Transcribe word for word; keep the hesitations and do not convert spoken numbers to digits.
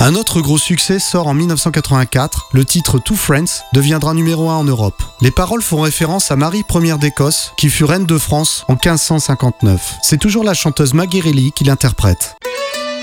Un autre gros succès sort en mille neuf cent quatre-vingt-quatre, le titre Two Friends deviendra numéro un en Europe. Les paroles font référence à Marie Ier d'Écosse, qui fut reine de France en quinze cent cinquante-neuf. C'est toujours la chanteuse Maggie Reilly qui l'interprète.